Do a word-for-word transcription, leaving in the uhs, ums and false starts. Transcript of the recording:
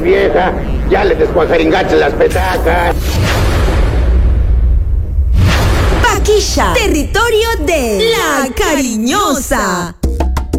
vieja, ya le descuajaringaste las petacas. Paquilla, territorio de La Cariñosa.